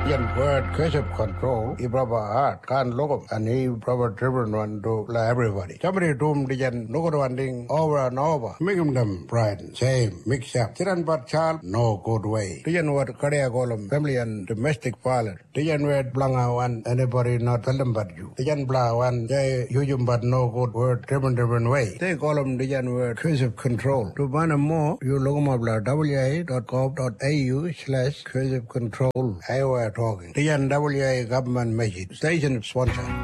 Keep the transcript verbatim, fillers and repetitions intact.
Yan word creative control, ibraba art, kan logo, and he proper driven one to everybody. Somebody doom the yan logo one thing over and over. Make them pride, shame, mix up. Chiran but child, no good way. The yan word career column, family and domestic violence. The yan word blanga one, anybody not tell them but you. The yan blah one, they you but no good word driven different way. They call them the yan word creative control. To find more, you look them up w a dot gov dot a u slash creative control. I were talking. The N W A government message. Station sponsor.